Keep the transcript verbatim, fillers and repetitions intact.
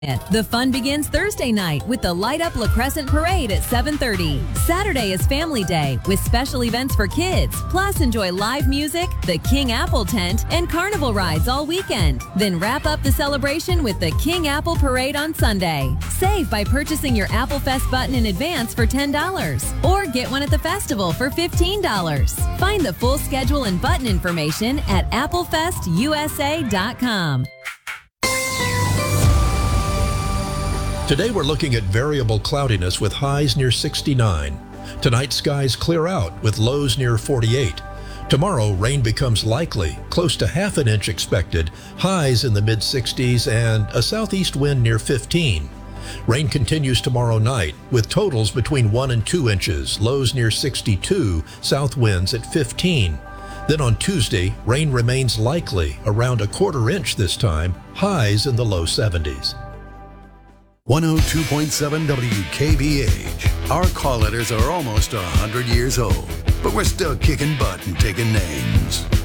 The fun begins Thursday night with the Light Up La Crescent Parade at seven thirty. Saturday is Family Day with special events for kids. Plus, enjoy live music, the King Apple tent, and carnival rides all weekend. Then wrap up the celebration with the King Apple Parade on Sunday. Save by purchasing your Apple Fest button in advance for ten dollars or get one at the festival for fifteen dollars. Find the full schedule and button information at apple fest u s a dot com. Today we're looking at variable cloudiness with highs near sixty-nine. Tonight skies clear out with lows near forty-eight. Tomorrow rain becomes likely, close to half an inch expected, highs in the mid sixties and a southeast wind near fifteen. Rain continues tomorrow night with totals between one and two inches, lows near sixty-two, south winds at fifteen. Then on Tuesday, rain remains likely, around a quarter inch this time, highs in the low seventies. one oh two point seven W K B H. Our call letters are almost one hundred years old, but we're still kicking butt and taking names.